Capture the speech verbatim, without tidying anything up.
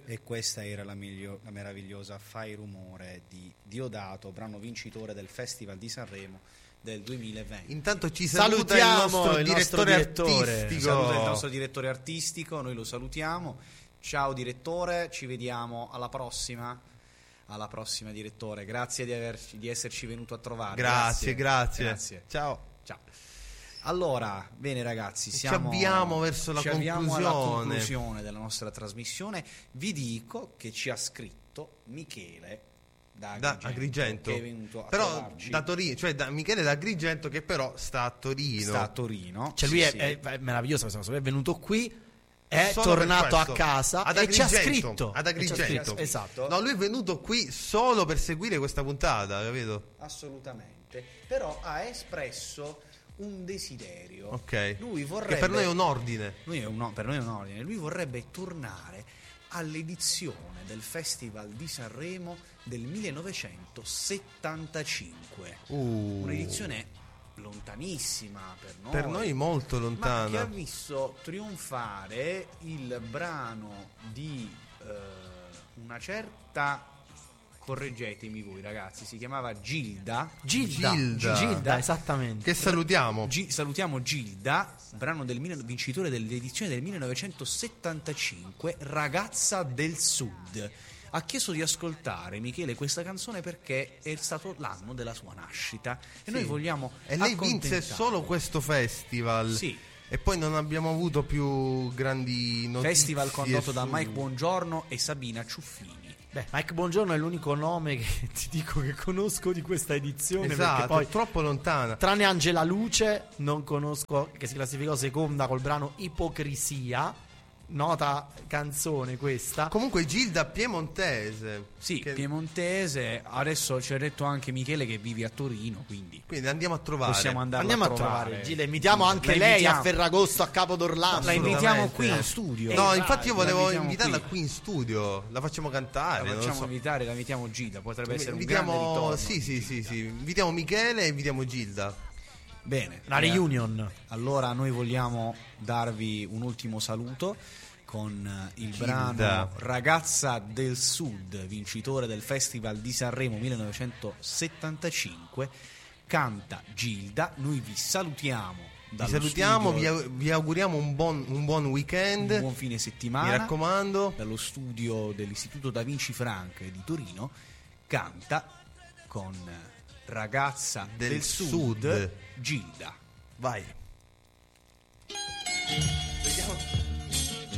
E questa era la, miglio- la meravigliosa Fai Rumore di Diodato, brano vincitore del Festival di Sanremo del duemilaventi. Intanto ci saluta il nostro, il nostro direttore, direttore artistico. Saluta il nostro direttore artistico, noi lo salutiamo. Ciao direttore, ci vediamo alla prossima. Alla prossima direttore, grazie di, averci, di esserci venuto a trovare. Grazie, grazie. grazie. Ciao. Ciao. Allora, bene ragazzi, siamo, ci avviamo verso la ci conclusione. avviamo alla conclusione della nostra trasmissione. Vi dico che ci ha scritto Michele da Agrigento, da Agrigento. Che è venuto a però trovarci. da Torino, cioè da Michele da Agrigento, che però sta a Torino. Sta a Torino. Cioè lui sì, è, sì. è meraviglioso questa cosa, lui è venuto qui, è Solo tornato a casa ad e ci ha Agrigento, scritto ad Agrigento. Esatto. No, lui è venuto qui solo per seguire questa puntata, capito? Assolutamente. Però ha espresso un desiderio. Ok. Lui vorrebbe, che per noi è un ordine. Lui è un, per noi è un ordine. Lui vorrebbe tornare all'edizione del Festival di Sanremo del millenovecentosettantacinque. Uh. Un'edizione lontanissima per noi. Per noi molto lontana. Ma che ha visto trionfare il brano di eh, una certa, correggetemi voi ragazzi, si chiamava Gilda. Gilda, Gilda, Gilda esattamente. Che salutiamo. G- salutiamo Gilda, brano del vincitore dell'edizione del millenovecentosettantacinque, Ragazza del Sud. Ha chiesto di ascoltare, Michele, questa canzone perché è stato l'anno della sua nascita e sì. noi vogliamo e lei vinse solo questo festival. Sì. E poi non abbiamo avuto più grandi notizie. Festival condotto su... da Mike Buongiorno e Sabina Ciuffini. Beh, Mike Buongiorno è l'unico nome che ti dico che conosco di questa edizione. Esatto, perché poi, è troppo lontana. Tranne Angela Luce, non conosco, che si classificò seconda col brano Ipocrisia. Nota canzone questa. Comunque Gilda piemontese. Sì, che... piemontese. Adesso ci ha detto anche Michele che vivi a Torino, quindi quindi andiamo a trovare. Possiamo andare andiamo a a trovare, trovare Gilda. Invitiamo anche la lei invitiamo. a Ferragosto a Capo d'Orlando. La invitiamo qui in studio. No, eh, infatti io la volevo invitiamo invitarla qui. qui in studio. La facciamo cantare. La non facciamo so. invitare, la invitiamo Gilda. Potrebbe essere invitiamo... un grande ritorno. Sì, sì, sì, sì. Invitiamo Michele e invitiamo Gilda. Bene. La reunion. Allora noi vogliamo darvi un ultimo saluto con il Gilda. brano Ragazza del Sud, vincitore del Festival di Sanremo millenovecentosettantacinque. Canta Gilda. Noi vi salutiamo. Vi salutiamo, vi, vi auguriamo un buon, un buon weekend. Un buon fine settimana. Mi raccomando. Dallo studio dell'Istituto Da Vinci Frank di Torino. Canta con Ragazza del, del Sud, Sud, Gilda. Vai. Vediamo.